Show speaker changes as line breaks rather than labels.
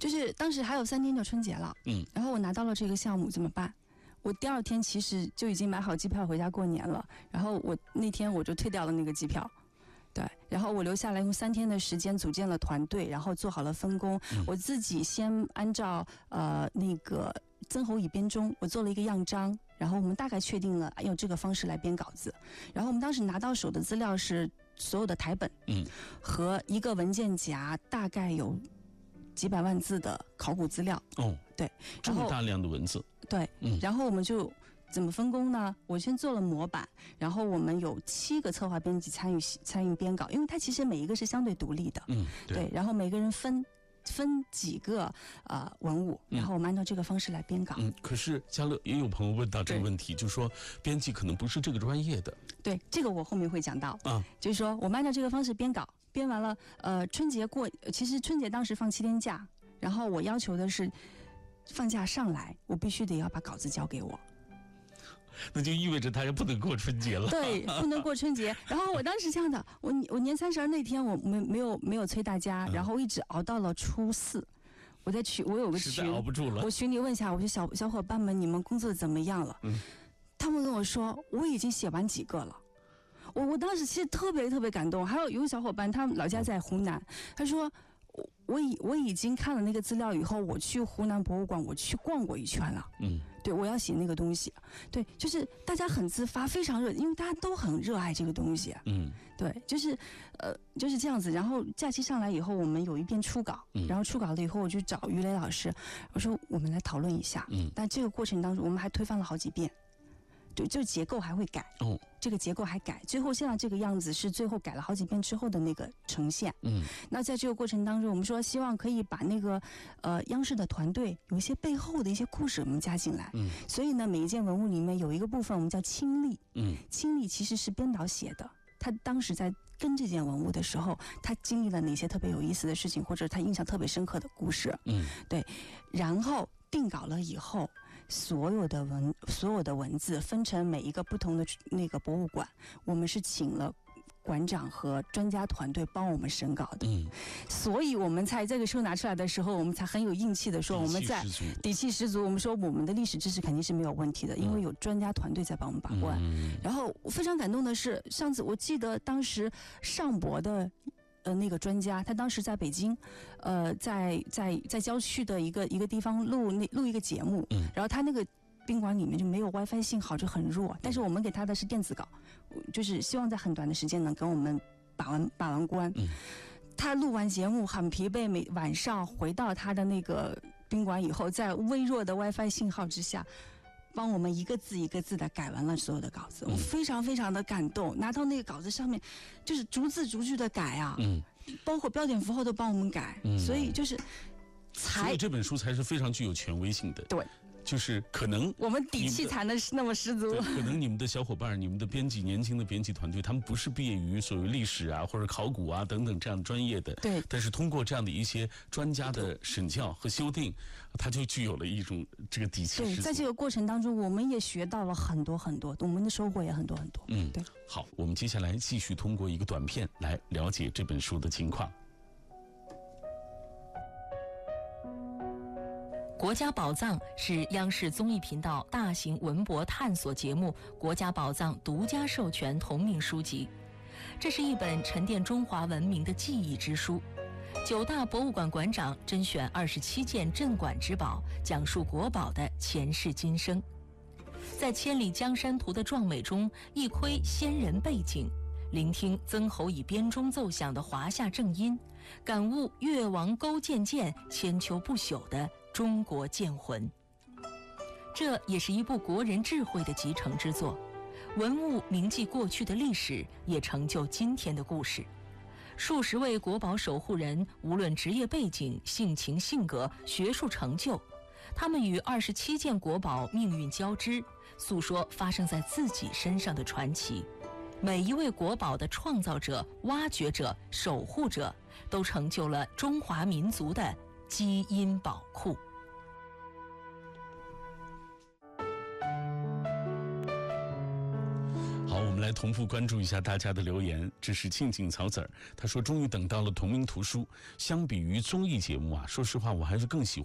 就是当时还有3天就春节了，然后我拿到了这个项目怎么办？我第2天其实就已经买好机票回家过年了，然后我那天我就退掉了那个机票。对，然后我留下来用3天的时间组建了团队，然后做好了分工。我自己先按照那个曾侯乙编钟，我做了一个样章，然后我们大概确定了用这个方式来编稿子。然后我们当时拿到手的资料是所有的台本，和一个文件夹，大概有几百万字的考古资料。对，
这么大量的文字。
对，然后我们就怎么分工呢？我先做了模板，然后我们有7个策划编辑参与编稿，因为它其实每一个是相对独立的，对，然后每个人分几个文物，然后我们按照这个方式来编稿。
可是嘉乐也有朋友问到这个问题，就是说编辑可能不是这个专业的。
对，这个我后面会讲到就是说我们按照这个方式编稿，编完了春节其实春节当时放7天假，然后我要求的是放假上来，我必须得要把稿子交给我。
那就意味着他也不能过春节了。
对，不能过春节。然后我当时这样的，我年30那天我没有催大家，然后一直熬到了初4。我有个群，
实在熬不住了。
我群里问一下，我说小伙伴们，你们工作怎么样了？他们跟我说我已经写完几个了。我当时其实特别特别感动。还有个小伙伴，他老家在湖南，他说我已经看了那个资料以后，我去湖南博物馆我去逛过一圈了。对，我要写那个东西。对，就是大家很自发，非常热，因为大家都很热爱这个东西。对，就是这样子。然后假期上来以后，我们有一遍初稿，然后初稿了以后，我就找于磊老师，我说我们来讨论一下。但这个过程当中，我们还推翻了好几遍。对，这个结构还会改。这个结构还改，最后现在这个样子是最后改了好几遍之后的那个呈现。那在这个过程当中，我们说希望可以把那个央视的团队有一些背后的一些故事我们加进来。所以呢，每一件文物里面有一个部分我们叫亲历。亲历其实是编导写的，他当时在跟这件文物的时候，他经历了哪些特别有意思的事情，或者他印象特别深刻的故事。对，然后定稿了以后，所有的文字分成每一个不同的那个博物馆，我们是请了馆长和专家团队帮我们审稿的。所以我们才这个时候拿出来的时候，我们才很有硬气的说，我们在底气十足，我们说我们的历史知识肯定是没有问题的，因为有专家团队在帮我们把关。然后我非常感动的是，上次我记得当时上博的那个专家，他当时在北京，在郊区的一个地方录一个节目，然后他那个宾馆里面就没有 WiFi 信号，就很弱。但是我们给他的是电子稿，就是希望在很短的时间能跟我们把完关。他录完节目很疲惫，每晚上回到他的那个宾馆以后，在微弱的 WiFi 信号之下，帮我们一个字一个字的改完了所有的稿子。我非常非常的感动，拿到那个稿子上面就是逐字逐句的改啊，包括标点符号都帮我们改，所以所
以这本书才是非常具有权威性的。
对，
就是可能
我们底气才能那么十足。
可能你们的小伙伴，你们的编辑，年轻的编辑团队，他们不是毕业于所谓历史啊或者考古啊等等这样专业的，
对。
但是通过这样的一些专家的审校和修订，它就具有了一种这个底气。
对，在这个过程当中，我们也学到了很多很多，我们的收获也很多很多。对。
好，我们接下来继续通过一个短片来了解这本书的情况。
国家宝藏是央视综艺频道大型文博探索节目《国家宝藏》独家授权同名书籍。这是一本沉淀中华文明的记忆之书。9大博物馆馆长甄选27件镇馆之宝，讲述国宝的前世今生。在千里江山图的壮美中，一窥先人背景，聆听曾侯乙编钟奏响的华夏正音，感悟越王勾践剑千秋不朽的中国剑魂。这也是一部国人智慧的集成之作，文物铭记过去的历史，也成就今天的故事。数十位国宝守护人，无论职业背景、性情性格、学术成就，他们与27件国宝命运交织，诉说发生在自己身上的传奇。每一位国宝的创造者、挖掘者、守护者，都成就了中华民族的基因宝库。
好，我们来同步关注一下大家的留言。这是静静草籽儿，他说终于等到了同名图书。相比于综艺节目啊，说实话我还是更喜欢